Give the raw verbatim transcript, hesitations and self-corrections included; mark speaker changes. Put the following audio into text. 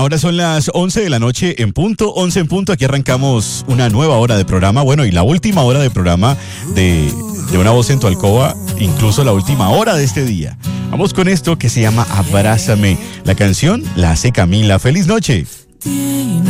Speaker 1: Ahora son las once de la noche en punto, once en punto. Aquí arrancamos una nueva hora de programa. Bueno, y la última hora de programa de, de Una Voz en tu Alcoba, incluso la última hora de este día. Vamos con esto que se llama Abrázame. La canción la hace Camila. ¡Feliz noche!